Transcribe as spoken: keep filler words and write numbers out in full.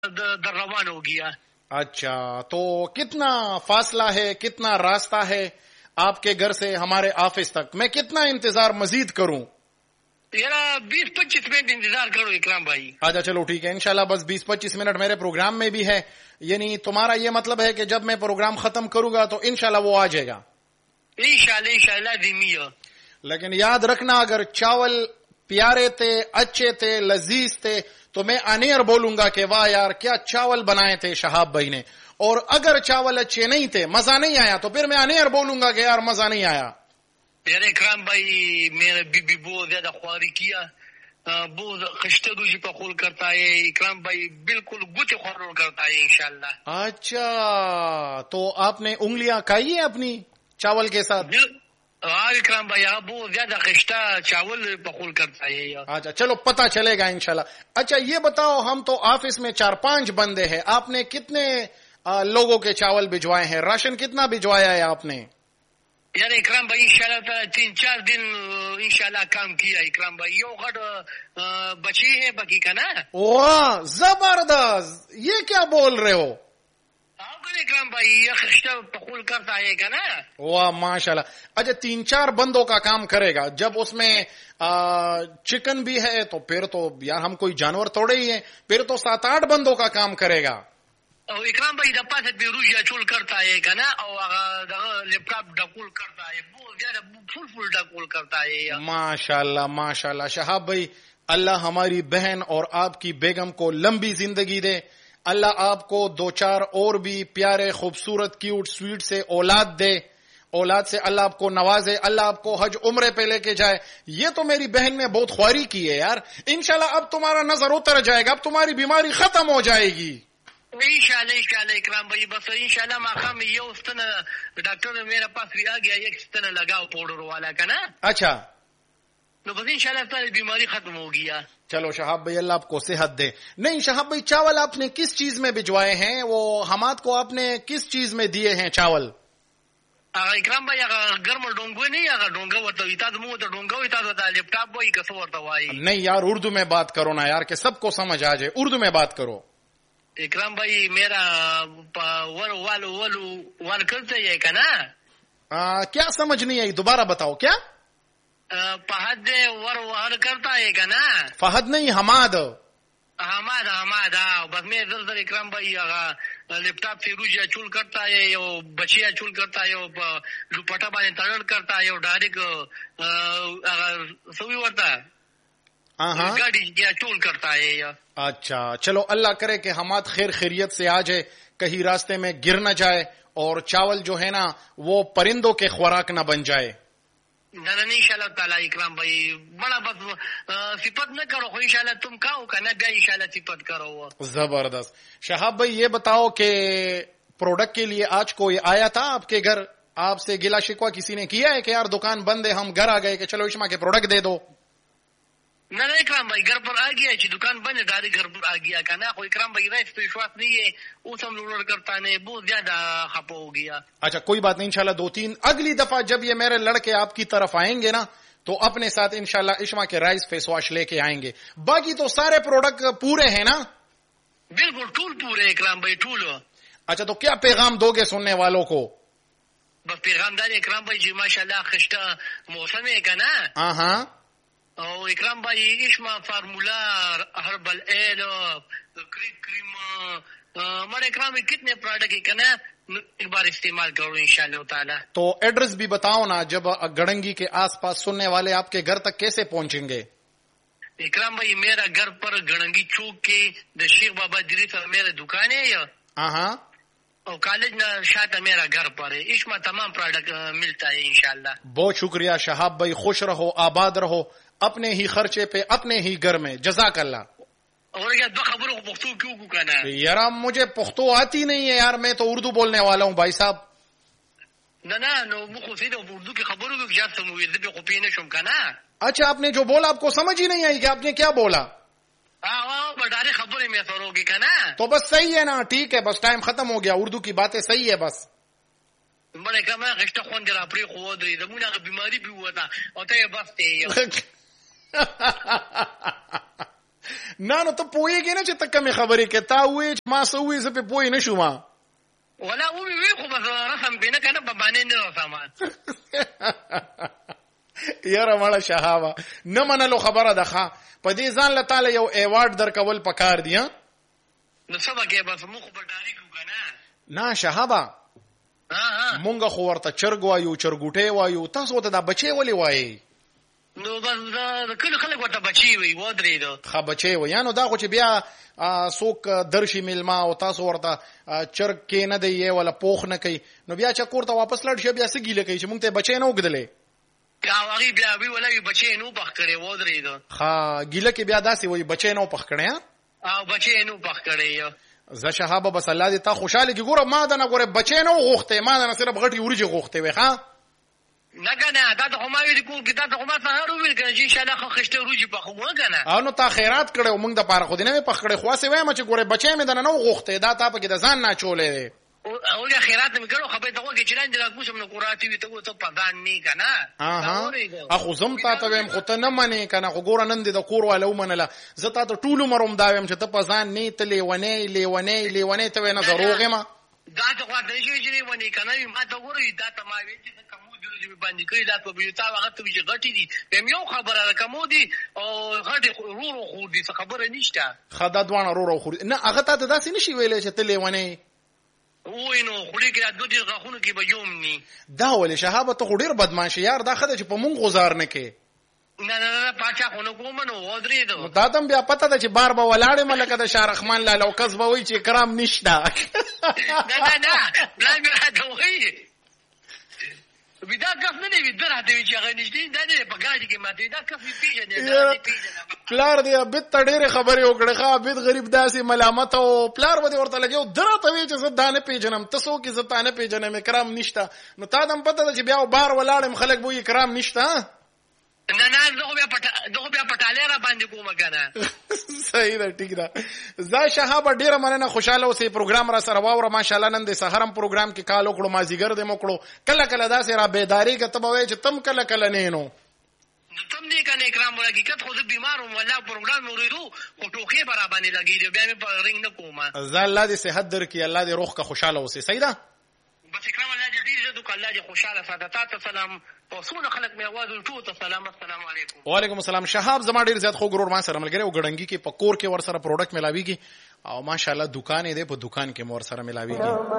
در روان ہو گیا. اچھا تو کتنا فاصلہ ہے, کتنا راستہ ہے آپ کے گھر سے ہمارے آفس تک؟ میں کتنا انتظار مزید کروں؟ ذرا بیس پچیس منٹ انتظار کرو اکرام بھائی. اچھا چلو ٹھیک ہے, انشاءاللہ بس بیس پچیس منٹ میرے پروگرام میں بھی ہے. یعنی تمہارا یہ مطلب ہے کہ جب میں پروگرام ختم کروں گا تو انشاءاللہ وہ آ جائے گا؟ انشاءاللہ انشاءاللہ دھیمی ہے. لیکن یاد رکھنا اگر چاول پیارے تھے, اچھے تھے, لذیذ تھے تو میں انیر بولوں گا کہ واہ یار کیا چاول بنائے تھے شہاب بھائی نے, اور اگر چاول اچھے نہیں تھے, مزہ نہیں آیا, تو پھر میں انیر بولوں گا کہ یار مزہ نہیں آیا. یار اکرام بھائی میرا بی بی بہت زیادہ خواری کیا, بہت خشتے دوشی پخول کرتا ہے اکرام بھائی, بالکل گوچے خور کرتا ہے انشاءاللہ. اچھا تو آپ نے انگلیاں کھائی ہیں اپنی چاول کے ساتھ؟ ہاں اکرام بھائی بہت زیادہ خشتہ چاول پخول کرتا ہے. اچھا چلو پتہ چلے گا انشاءاللہ. اچھا یہ بتاؤ, ہم تو آفس میں چار پانچ بندے ہیں, آپ نے کتنے لوگوں کے چاول بھجوائے ہیں, راشن کتنا بھجوایا ہے آپ نے؟ یار اکرام بھائی انشاءاللہ تعالی تین چار دن انشاءاللہ کام کیا اکرام بھائی. یو غٹ بچی ہے باقی کا نا. واہ زبردست, یہ کیا بول رہے ہو؟ اکرام بھائی یہ خشتہ پخول کرتا ہے کا نا. واہ ماشاءاللہ. اچھا تین چار بندوں کا کام کرے گا, جب اس میں چکن بھی ہے تو پھر تو یار ہم کوئی جانور توڑے ہی ہیں, پھر تو سات آٹھ بندوں کا کام کرے گا. اور اکرام بھائی دپا سے بیروجیا چول کرتا ہے کا نا, اور لیپ ٹاپ ڈکول کرتا ہے, بہت زیادہ فل فل ڈکول کرتا ہے. ماشاءاللہ ماشاءاللہ. شہاب بھائی اللہ ہماری بہن اور آپ کی بیگم کو لمبی زندگی دے, اللہ آپ کو دو چار اور بھی پیارے خوبصورت کیوٹ سویٹ سے اولاد دے, اولاد سے اللہ آپ کو نوازے, اللہ آپ کو حج عمرے پہ لے کے جائے. یہ تو میری بہن نے بہت خواری کی ہے یار. انشاءاللہ اب تمہارا نظر اتر جائے گا, اب تمہاری بیماری ختم ہو جائے گی انشاءاللہ انشاءاللہ اکرام بھائی. بس انشاءاللہ ماقام یہ اس طرح ڈاکٹر میرے پاس بھی آ گیا ایک طرح لگاؤ پاؤڈر والا کا نا. اچھا تو بس انشاءاللہ تعالی بیماری ختم ہو گیا. چلو شہاب بھائی اللہ آپ کو صحت دے. نہیں شہاب بھائی چاول آپ نے کس چیز میں بھجوائے ہیں, وہ حماد کو آپ نے کس چیز میں دیے ہیں چاول؟ اکرام بھائی گرم ڈونگو نہیں, اگر ڈونگا ہوتا ہوتا منہ تو ڈونگا ہوتا ہوتا لیپ ٹاپ بھائی کسو ہوتا ہوا. نہیں یار اردو میں بات کرو نا یار, کہ سب کو سمجھ آ جائے, اردو میں بات کرو. اکرام بھائی میرا والو والو وال کرتے ہے کا نا. کیا سمجھ نہیں آئی, دوبارہ بتاؤ. کیا فہد ور وار کرتا ہے کا نا. فہد نہیں حماد. حماد حماد ہاں. بس میں ادھر ادھر اکرام بھائی لیپ ٹاپ سے روجیا چول کرتا ہے, بچیا چول کرتا ہے, دوپٹا بانے تڑڑ کرتا ہے, ڈائریکٹ سوئی ہوتا ہے گاڑی چول کرتا ہے. اچھا چلو اللہ کرے کہ حماد خیر خیریت سے آ جائے, کہیں راستے میں گر نہ جائے, اور چاول جو ہے نا وہ پرندوں کے خوراک نہ بن جائے. انشاءاللہ تعالی اکرام بھائی بڑا بس صفت نہ کرو, انشاءاللہ تم کہو کا نا بیا انشاءاللہ صفت کرو. زبردست. شہاب بھائی یہ بتاؤ کہ پروڈکٹ کے لیے آج کوئی آیا تھا آپ کے گھر, آپ سے گلا شکوا کسی نے کیا ہے کہ یار دکان بند ہے, ہم گھر آ گئے کہ چلو اشما کے پروڈکٹ دے دو؟ نہ نہیں اکرام بھائی گھر پر آ گیا, دکان بند ہے ڈائریکٹ گھر پر آ گیا کا نا. کوئی اکرام بھائی رائس پہ وشواس نہیں ہے, وہ سب لوڈ کرتا نہیں, بہت زیادہ خپا ہو گیا. اچھا کوئی بات نہیں, انشاءاللہ دو تین اگلی دفعہ جب یہ میرے لڑکے آپ کی طرف آئیں گے نا تو اپنے ساتھ انشاءاللہ اشما کے رائس فیس واش لے کے آئیں گے. باقی تو سارے پروڈکٹ پورے ہیں نا؟ بالکل ٹول پورے اکرام بھائی ٹول. اچھا تو کیا پیغام دو گے سننے والوں کو؟ بس پیغام دار اکرام بھائی جی ماشاءاللہ خشتہ موسم ہے کا نا. ہاں ہاں. اور اکرام بھائی اشما فارمولا ہربل ایل کریک کریم ہمارے اکرام میں کتنے پروڈکٹ ہے کا نا, ایک بار استعمال کرو انشاءاللہ تعالی. تو ایڈریس بھی بتاؤ نا, جب گڑنگی کے آس پاس سننے والے آپ کے گھر تک کیسے پہنچیں گے؟ اکرام بھائی میرا گھر پر گڑنگی چوک کے شیخ بابا دری پر میرے دکان ہے, ہاں ہاں, اور کالج شاید میرا گھر پر ہے. اس میں تمام پروڈکٹ ملتا ہے انشاءاللہ. بہت شکریہ شہاب بھائی, خوش رہو آباد رہو, اپنے ہی خرچے پہ اپنے ہی گھر میں, جزاک اللہ. اور کیا دو خبروں کو پختو کیوں کو کہنا ہے یار, مجھے پختو آتی نہیں ہے یار, میں تو اردو بولنے والا ہوں بھائی صاحب. نہ نہ نو مخو سیدھا اردو کی خبروں کو جات سموئے دبی کو پینے شم کا نا. اچھا آپ نے جو بولا آپ کو سمجھ ہی نہیں آئی کہ آپ نے کیا بولا؟ ہاں ہاں بڑھارے خبریں میں سوروں گی کا نا. تو بس صحیح ہے نا, ٹھیک ہے, بس ٹائم ختم ہو گیا, اردو کی باتیں صحیح ہے بس. بڑے کم ہے خشتہ خون جرا پری خود رہی دمونا کا بیماری بھی ہوا تھا اور تو یہ بس تھے. نه نو ته پوهېږې نه چې ته کومې خبرې کې تا ووایې چې ما څه ووایې زه پې پوه نه شوم ولا ومې وی خو بس رسم پې نه که نه په باندې نه رسم یاره مړه شهابه نه منلو خبره ده ښه په دې ځان له تاله یو ایوارډ درکول پکار دي ها نو څه به کې بس موږ خو به ډاري کړو که نه نه شهابه مونږ خو ورته چرګ وایو چرګوټی وایو تاسو ورته دا بچی ولې وایئ نو بس د کلي خلک ورته بچی وایي ودرېدو ښه بچی وایي یا نو دا خو چې بیا څوک درشي میلمه او تاسو ورته چرګ کښېنه دی یې ولا پوخ نه کوي نو بیا چې کور ته واپس لاړ شي بیا څه ګیله کوي چې مونږ ته یې بچی نه اوږدلی هغې بیا وی ولا وي بچی یې نه وپخ کړی ودرېدو ښه ګیله کې بیا داسې وایي بچی یې نه وپخ کړی او بچی یې نه وپخ کړی زه شهابه بس الله دې تا خوشحاله کړي ګوره ما دنه ګوره بچی نه وغوښتی ما دنه صرف غټې وریجې غوښتې وې ښه نه که نه تا ته خو ما ویلي کور کې تا ته خو ما سهار وویل که نه چې انشاءالله ښه خشته وریجې پخوو که نه او نو تا خیرات کړی و موږ دپاره خو دې نه وې پخ کړی خو هسې وایم چې ګورې بچی مې دنه نه وغوښتی دا تا پکې د ځان نه اچولی دی اولیا خیرات مې کړو خبرې ته وکړې چې لاندې راکوشم نو قراتې وي ته و ته په ځان نه که نه خو زه هم تا ته ویم خو ته نه منې که نه خو ګوره نن دې د کور والا ومنله زه تا ته ټول عمر هم دا ویم چې ته په ځان نه ته لیونی لیونی لیونی ته وایې نه زه روغ یم دا ته خو ته نه شوې چې لیونی که نه وي ما ته وګوره دا ته ما ویل چې ته کمود ورځې مې باندې کړي دا په تا هغه ته وي چې غټې دي ویم یو خبره ده کمود دي او غټې رو رو خور دي څه خبره نشته ښه دا دواړه رو رو خور دي نه هغه تا ته داسې نه شي ویلی چې ته لیونی وای نو خولې کې دوه دېرش غاښونو کې به یوم ني دا ولې شهابه ته خو ډېر بدماش یار دا ښه ده چې په مونږ غزار نه کې نه نه نه پاچا خو نه کوم نو ودرېدو دا ته هم بیا پته ده چې بار به ولاړ یم لکه د شارخمان لاله او کس به وایي چې اکرام نشته نه نه نه پلار مې راته وایي وي دا کس نه دی وي ده راته وي چې هغه نږدې دا نه دی په ګاډي کې ماته وي دا کس مې پېژنې پلار دې عبید ته ډېرې خبرې وکړې ښه عبید غریب داسې ملامت او پلار به دې ورته لګیا ده راته وایي چې زه دا نه پېژنم ته څوک یې زه تا نه پېژنم اکرام نشته نو تا ته هم پته ده چې بیا بار ولاړ یم خلک به وایي اکرام نشته نه نه زه خو بیا زه خو بیا پټالۍ را باندې کوم که نه صحیح ده ټیک ده زه شهابه ډېره مننه خوشحاله اوسئ پروګرام را سره واوره ماشاءالله نن د سهار هم پروګرام کې کال وکړو مازدیګر دې مو کړو کله کله داسې را بیدارېږه ته به وایې چې تم کله کله نه نو نو تم نه که نه اکرام ولا حقیقت خو زه بیمار وم والله پروګرام مې اورېدو خو ټوخې به را باندې لګېدې بیا مې په رنګ نه کوم زه الله دې صحت درکړي الله دې روح که خوشحاله اوسئ صحیح ده بس اکرام الله دې ډېر عزت وکړه الله دې خوشحاله ساته تا ته سلام او څونه خلک مې اواز ټول ته سلام السلام علیکم وعلیکم السلام شهاب زما ډېر زیات خو ګرور ما سره ملګری او ګړنګي کې په کور کې ور سره پروډکټ ملاويږي او ماشاءالله دکان یې دی په دکان کې مور سره ملاويږي